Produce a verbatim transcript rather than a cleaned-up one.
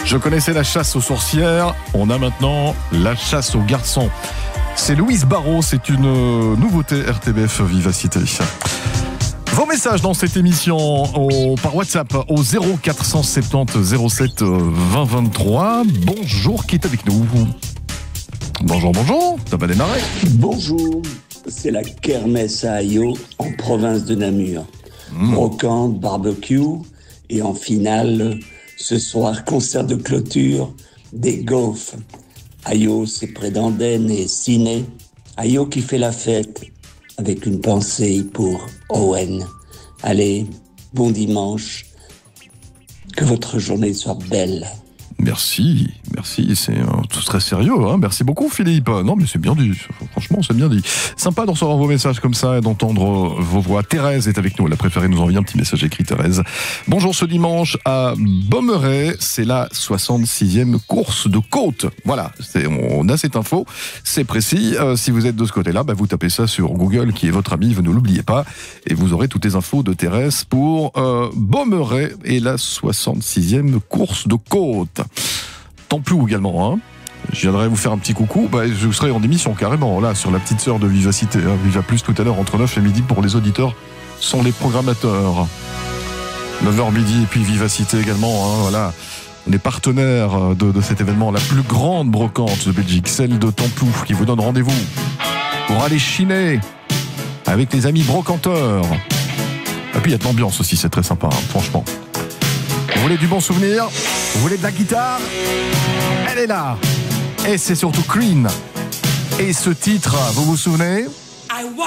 Je connaissais la chasse aux sorcières, on a maintenant la chasse aux garçons. C'est Louise Barrault, c'est une nouveauté R T B F Vivacité. Vos messages dans cette émission au, par WhatsApp au zéro quatre cent soixante-dix zéro sept vingt vingt-trois. Bonjour, qui est avec nous? Bonjour, bonjour, ça va démarrer. Bonjour, c'est la kermesse à Ayo en province de Namur. Mmh. Brocante, barbecue et en finale, ce soir, concert de clôture des Gaufres. Ayo, c'est près d'Andenne et Ciné. Ayo qui fait la fête avec une pensée pour Owen. Allez, bon dimanche. Que votre journée soit belle. Merci, merci, c'est euh, tout très sérieux, hein. Merci beaucoup Philippe. Non mais c'est bien dit, franchement c'est bien dit. Sympa de recevoir vos messages comme ça et d'entendre vos voix. Thérèse est avec nous, elle a préféré nous envoyer un petit message écrit. Thérèse. Bonjour, ce dimanche à Bommeray, c'est la soixante-sixième course de côte. Voilà, c'est, on a cette info, c'est précis. Euh, si vous êtes de ce côté-là, bah, vous tapez ça sur Google qui est votre ami, vous ne l'oubliez pas, et vous aurez toutes les infos de Thérèse pour euh, Bommeray et la soixante-sixième course de côte. Templou également, hein. Je viendrai vous faire un petit coucou. Bah, je serai en émission carrément, là, sur la petite sœur de Vivacité. Hein. Viva Plus tout à l'heure entre neuf et midi pour les auditeurs sont les programmateurs. neuf heures midi et puis Vivacité également, hein, voilà. On est partenaires de, de cet événement, la plus grande brocante de Belgique, celle de Templou, qui vous donne rendez-vous pour aller chiner avec les amis brocanteurs. Et puis il y a de l'ambiance aussi, c'est très sympa, hein, franchement. Vous voulez du bon souvenir? Vous voulez de la guitare? Elle est là. Et c'est surtout clean. Et ce titre, vous vous souvenez?